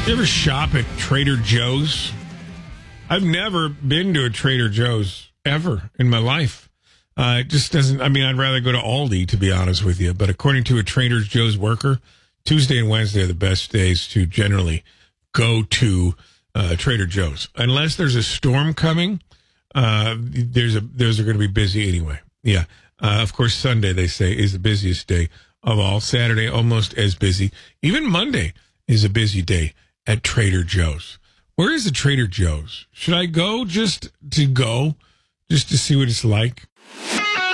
You ever shop at Trader Joe's? I've never been to a Trader Joe's ever in my life. It just doesn't, I'd rather go to Aldi, to be honest with you. But according to a Trader Joe's worker, Tuesday and Wednesday are the best days to generally go to Trader Joe's. Unless there's a storm coming, those are going to be busy anyway. Yeah. Of course, Sunday, they say, is the busiest day of all. Saturday, almost as busy. Even Monday is a busy day at Trader Joe's. Where is the Trader Joe's? Should I go just to see what it's like?